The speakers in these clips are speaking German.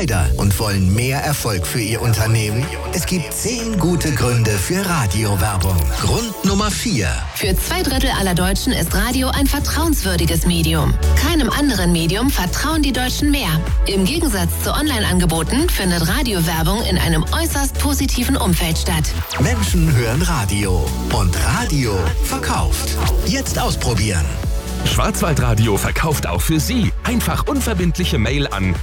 Entscheider und wollen mehr Erfolg für Ihr Unternehmen? Es gibt 10 gute Gründe für Radiowerbung. Grund Nummer 4. Für 2/3 aller Deutschen ist Radio ein vertrauenswürdiges Medium. Keinem anderen Medium vertrauen die Deutschen mehr. Im Gegensatz zu Online-Angeboten findet Radiowerbung in einem äußerst positiven Umfeld statt. Menschen hören Radio und Radio verkauft. Jetzt ausprobieren. Schwarzwaldradio verkauft auch für Sie. Einfach unverbindliche Mail an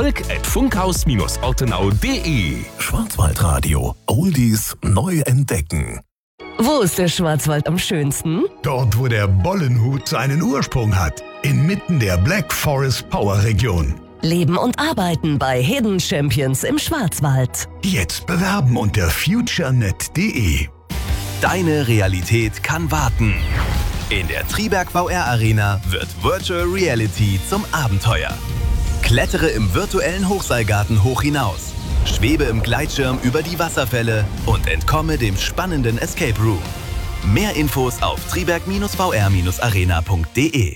erfolg@funkhaus-ortenau.de. Schwarzwaldradio. Oldies neu entdecken. Wo ist der Schwarzwald am schönsten? Dort, wo der Bollenhut seinen Ursprung hat. Inmitten der Black Forest Power Region. Leben und arbeiten bei Hidden Champions im Schwarzwald. Jetzt bewerben unter futurenet.de. Deine Realität kann warten. In der Triberg VR Arena wird Virtual Reality zum Abenteuer. Klettere im virtuellen Hochseilgarten hoch hinaus, schwebe im Gleitschirm über die Wasserfälle und entkomme dem spannenden Escape Room. Mehr Infos auf triberg-vr-arena.de.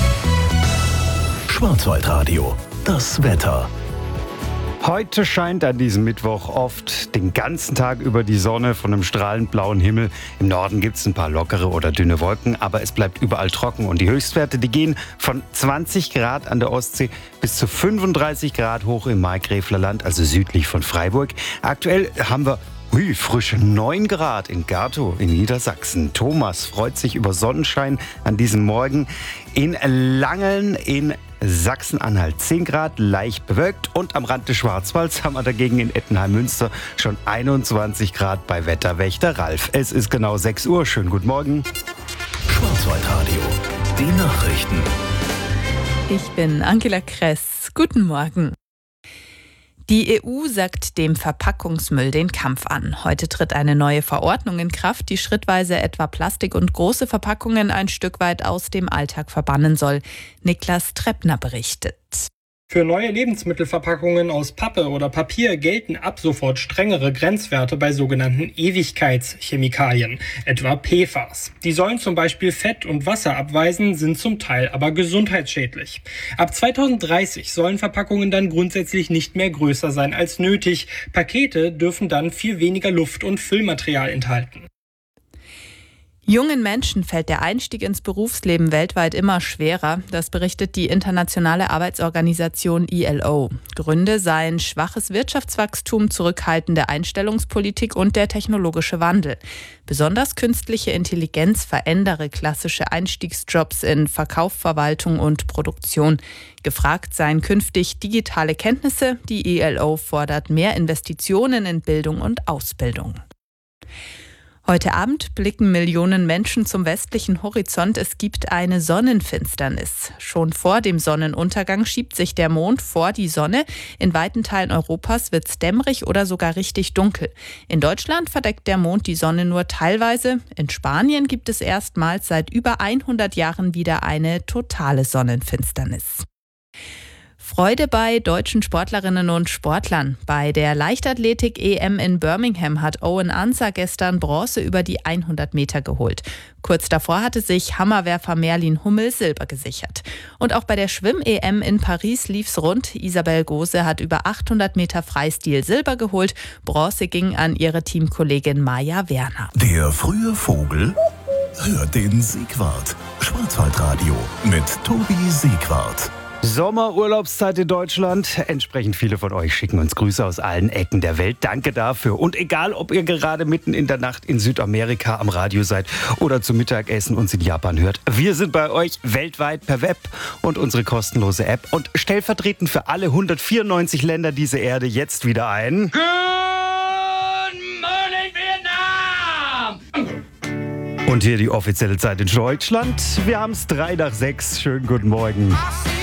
Schwarzwaldradio. Das Wetter. Heute scheint an diesem Mittwoch oft den ganzen Tag über die Sonne von einem strahlend blauen Himmel. Im Norden gibt es ein paar lockere oder dünne Wolken, aber es bleibt überall trocken. Und die Höchstwerte, die gehen von 20 Grad an der Ostsee bis zu 35 Grad hoch im Markgräflerland, also südlich von Freiburg. Aktuell haben wir frische 9 Grad in Gartow in Niedersachsen. Thomas freut sich über Sonnenschein an diesem Morgen. In Langeln in Sachsen-Anhalt 10 Grad, leicht bewölkt. Und am Rand des Schwarzwalds haben wir dagegen in Ettenheim-Münster schon 21 Grad bei Wetterwächter Ralf. Es ist genau 6 Uhr. Schönen guten Morgen. Schwarzwaldradio. Die Nachrichten. Ich bin Angela Kress. Guten Morgen. Die EU sagt dem Verpackungsmüll den Kampf an. Heute tritt eine neue Verordnung in Kraft, die schrittweise etwa Plastik und große Verpackungen ein Stück weit aus dem Alltag verbannen soll. Niklas Treppner berichtet. Für neue Lebensmittelverpackungen aus Pappe oder Papier gelten ab sofort strengere Grenzwerte bei sogenannten Ewigkeitschemikalien, etwa PFAS. Die sollen zum Beispiel Fett und Wasser abweisen, sind zum Teil aber gesundheitsschädlich. Ab 2030 sollen Verpackungen dann grundsätzlich nicht mehr größer sein als nötig. Pakete dürfen dann viel weniger Luft- und Füllmaterial enthalten. Jungen Menschen fällt der Einstieg ins Berufsleben weltweit immer schwerer. Das berichtet die internationale Arbeitsorganisation ILO. Gründe seien schwaches Wirtschaftswachstum, zurückhaltende Einstellungspolitik und der technologische Wandel. Besonders künstliche Intelligenz verändere klassische Einstiegsjobs in Verkauf, Verwaltung und Produktion. Gefragt seien künftig digitale Kenntnisse. Die ILO fordert mehr Investitionen in Bildung und Ausbildung. Heute Abend blicken Millionen Menschen zum westlichen Horizont. Es gibt eine Sonnenfinsternis. Schon vor dem Sonnenuntergang schiebt sich der Mond vor die Sonne. In weiten Teilen Europas wird es dämmerig oder sogar richtig dunkel. In Deutschland verdeckt der Mond die Sonne nur teilweise. In Spanien gibt es erstmals seit über 100 Jahren wieder eine totale Sonnenfinsternis. Freude bei deutschen Sportlerinnen und Sportlern. Bei der Leichtathletik-EM in Birmingham hat Owen Ansah gestern Bronze über die 100 Meter geholt. Kurz davor hatte sich Hammerwerfer Merlin Hummel Silber gesichert. Und auch bei der Schwimm-EM in Paris lief's rund. Isabel Gose hat über 800 Meter Freistil Silber geholt. Bronze ging an ihre Teamkollegin Maja Werner. Der frühe Vogel hört den Siegwart. Schwarzwaldradio mit Tobi Siegwart. Sommerurlaubszeit in Deutschland. Entsprechend viele von euch schicken uns Grüße aus allen Ecken der Welt. Danke dafür. Und egal, ob ihr gerade mitten in der Nacht in Südamerika am Radio seid oder zum Mittagessen uns in Japan hört, wir sind bei euch weltweit per Web und unsere kostenlose App. Und stellvertretend für alle 194 Länder dieser Erde jetzt wieder ein... Good morning, Vietnam! Und hier die offizielle Zeit in Deutschland. Wir haben es 3 nach 6. Schönen guten Morgen.